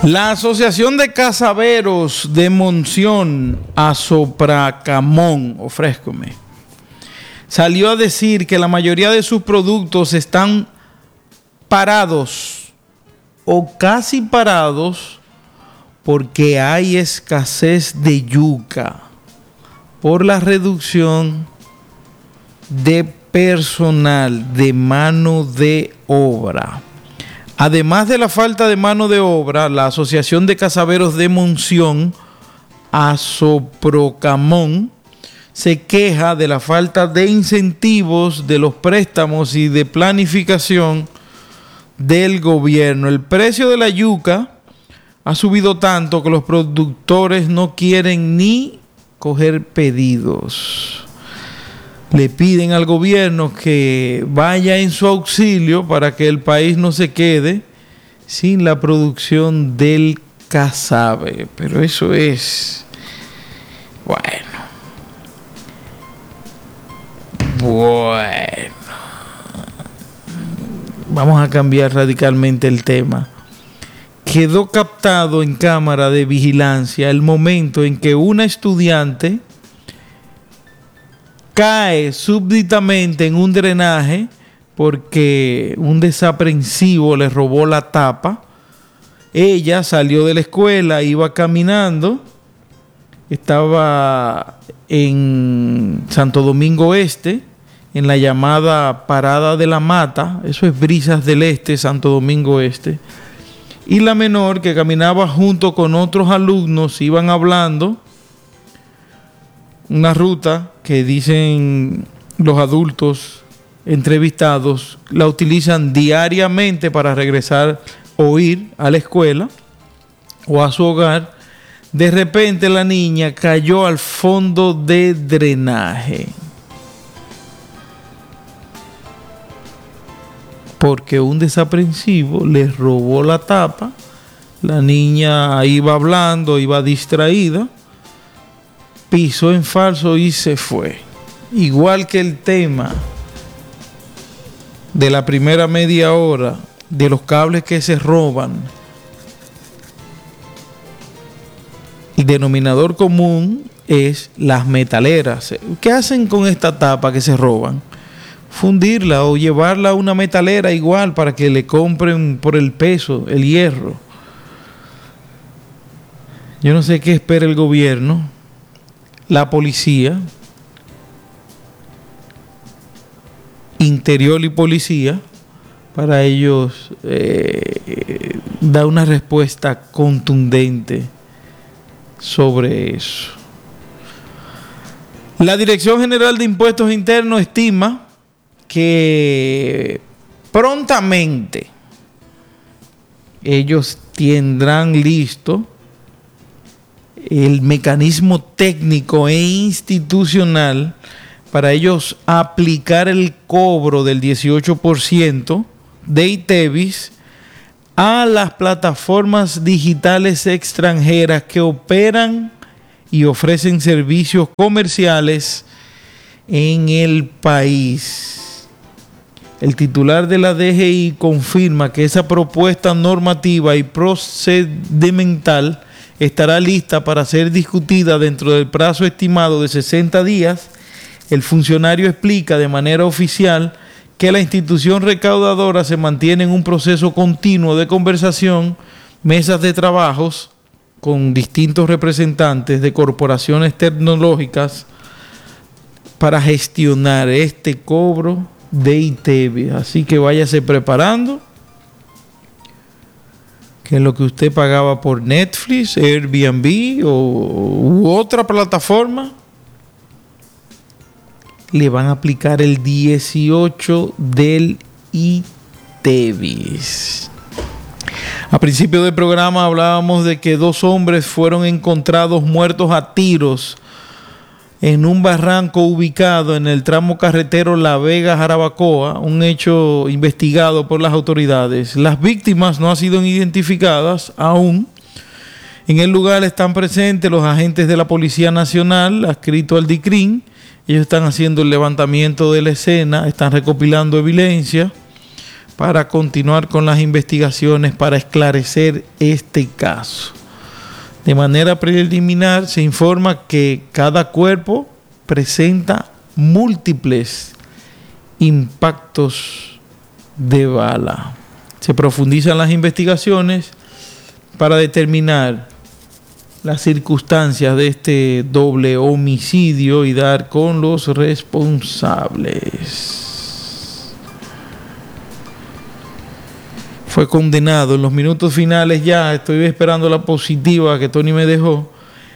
La Asociación de Casaberos de Monción, Azopracamón, ofrézcome, salió a decir que la mayoría de sus productos están parados o casi parados porque hay escasez de yuca por la reducción de personal, de mano de obra. Además de la falta de mano de obra, la Asociación de Casaberos de Monción, Azoprocamón, se queja de la falta de incentivos, de los préstamos y de planificación del gobierno. El precio de la yuca ha subido tanto que los productores no quieren ni coger pedidos. Le piden al gobierno que vaya en su auxilio para que el país no se quede sin la producción del casabe. Pero eso es... Bueno. Vamos a cambiar radicalmente el tema. Quedó captado en cámara de vigilancia el momento en que una estudiante cae súbitamente en un drenaje porque un desaprensivo le robó la tapa. Ella salió de la escuela, iba caminando, estaba en Santo Domingo Este, en la llamada Parada de la Mata, eso es Brisas del Este, Santo Domingo Este, y la menor, que caminaba junto con otros alumnos, iban hablando una ruta que dicen los adultos entrevistados la utilizan diariamente para regresar o ir a la escuela o a su hogar. De repente la niña cayó al fondo de drenaje porque un desaprensivo le robó la tapa. La niña iba hablando, iba distraída, pisó en falso y se fue. Igual que el tema de la primera media hora de los cables que se roban, el denominador común es las metaleras. ¿Qué hacen con esta tapa que se roban? Fundirla o llevarla a una metalera igual para que le compren por el peso, el hierro. Yo no sé qué espera el gobierno, la policía, interior y policía, para ellos dar una respuesta contundente sobre eso. La Dirección General de Impuestos Internos estima que prontamente ellos tendrán listo el mecanismo técnico e institucional para ellos aplicar el cobro del 18% de ITEVIS a las plataformas digitales extranjeras que operan y ofrecen servicios comerciales en el país. El titular de la DGI confirma que esa propuesta normativa y procedimental estará lista para ser discutida dentro del plazo estimado de 60 días. El funcionario explica de manera oficial que la institución recaudadora se mantiene en un proceso continuo de conversación, mesas de trabajos con distintos representantes de corporaciones tecnológicas para gestionar este cobro de ITEVIS. Así que váyase preparando, que lo que usted pagaba por Netflix, Airbnb u otra plataforma, le van a aplicar el 18 del ITEVIS. A principio del programa hablábamos de que 2 hombres fueron encontrados muertos a tiros en un barranco ubicado en el tramo carretero La Vega-Jarabacoa, un hecho investigado por las autoridades. Las víctimas no han sido identificadas aún. En el lugar están presentes los agentes de la Policía Nacional, adscritos al DICRIN. Ellos están haciendo el levantamiento de la escena, están recopilando evidencia para continuar con las investigaciones para esclarecer este caso. De manera preliminar se informa que cada cuerpo presenta múltiples impactos de bala. Se profundizan las investigaciones para determinar las circunstancias de este doble homicidio y dar con los responsables. Fue condenado en los minutos finales ya, estoy esperando la positiva que Tony me dejó.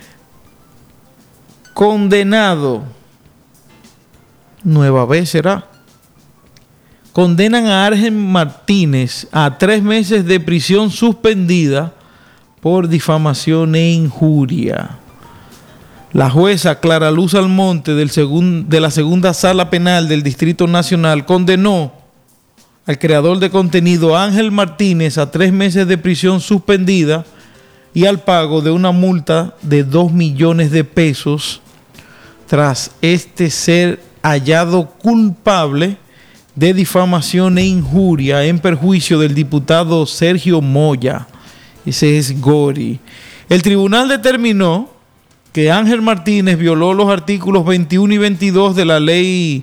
Condenado, nueva vez será. Condenan a Ángel Martínez a 3 meses de prisión suspendida por difamación e injuria. La jueza Clara Luz Almonte de la segunda sala penal del Distrito Nacional condenó al creador de contenido Ángel Martínez a 3 meses de prisión suspendida y al pago de una multa de 2 millones de pesos tras ser hallado culpable de difamación e injuria en perjuicio del diputado Sergio Moya. Ese es Gori. El tribunal determinó que Ángel Martínez violó los artículos 21 y 22 de la ley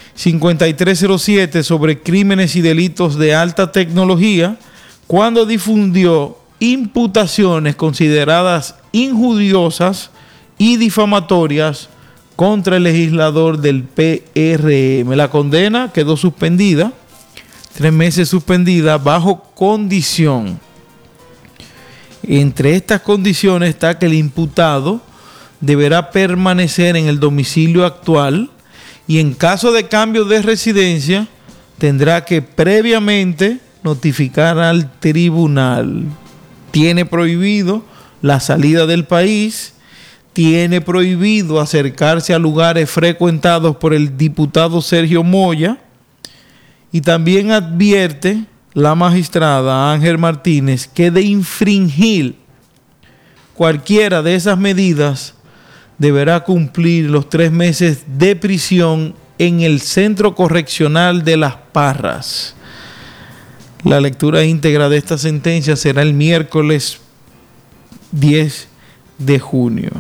5307 sobre crímenes y delitos de alta tecnología cuando difundió imputaciones consideradas injuriosas y difamatorias contra el legislador del PRM. La condena quedó suspendida, 3 meses suspendida bajo condición. Entre estas condiciones está que el imputado deberá permanecer en el domicilio actual y en caso de cambio de residencia tendrá que previamente notificar al tribunal. Tiene prohibido la salida del país, tiene prohibido acercarse a lugares frecuentados por el diputado Sergio Moya y también advierte la magistrada Ángel Martínez que de infringir cualquiera de esas medidas deberá cumplir los 3 meses de prisión en el Centro Correccional de Las Parras. La lectura íntegra de esta sentencia será el miércoles 10 de junio.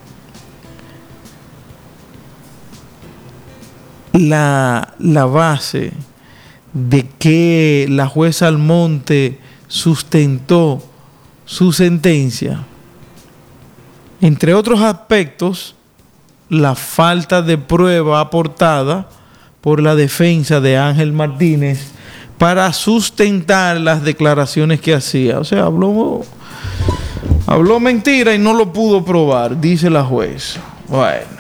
La base de que la jueza Almonte sustentó su sentencia, entre otros aspectos, la falta de prueba aportada por la defensa de Ángel Martínez para sustentar las declaraciones que hacía. O sea, habló mentira y no lo pudo probar, dice la jueza. Bueno,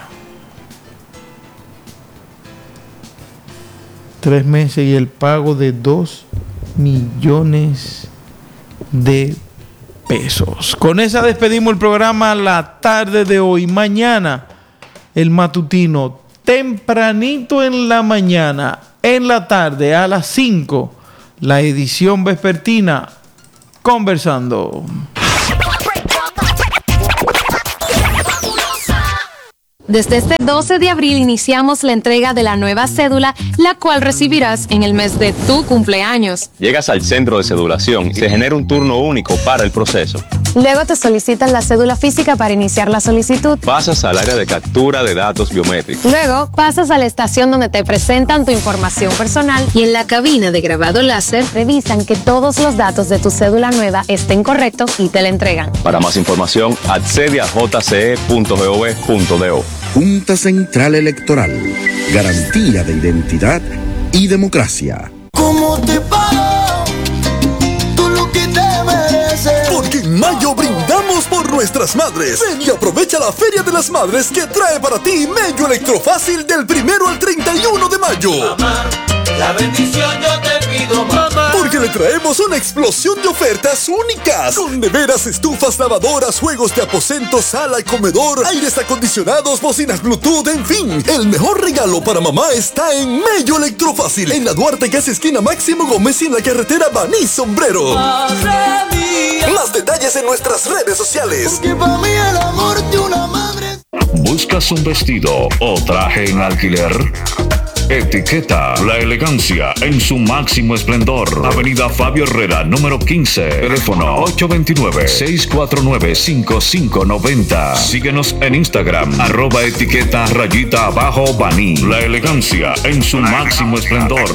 3 meses y el pago de 2 millones de pesos. Con esa despedimos el programa la tarde de hoy. Mañana el matutino tempranito en la mañana, en la tarde a las 5 la edición vespertina Conversando. Desde este 12 de abril iniciamos la entrega de la nueva cédula, la cual recibirás en el mes de tu cumpleaños. Llegas al centro de cedulación y se genera un turno único para el proceso. Luego te solicitan la cédula física para iniciar la solicitud. Pasas al área de captura de datos biométricos. Luego pasas a la estación donde te presentan tu información personal y en la cabina de grabado láser revisan que todos los datos de tu cédula nueva estén correctos y te la entregan. Para más información, accede a jce.gov.do. Junta Central Electoral. Garantía de identidad y democracia. ¿Cómo te pago? Tú lo que te mereces. Porque en mayo brindamos por nuestras madres. Ven y aprovecha la Feria de las Madres que trae para ti Mello Electrofácil del 1 al 31 de mayo. Mamá, la bendición yo te pido, mamá. Porque le traemos una explosión de ofertas únicas. Con neveras, estufas, lavadoras, juegos de aposento, sala y comedor, aires acondicionados, bocinas Bluetooth, en fin. El mejor regalo para mamá está en Mello Electrofácil. En la Duarte, casi esquina Máximo Gómez y en la carretera Baní Sombrero. Madre mía. Más detalles en nuestras redes sociales. Porque para mí el amor de una madre. ¿Buscas un vestido o traje en alquiler? Etiqueta, la elegancia en su máximo esplendor. Avenida Fabio Herrera, número 15. Teléfono 829-649-5590. Síguenos en Instagram, @etiqueta_Baní. La elegancia en su máximo esplendor.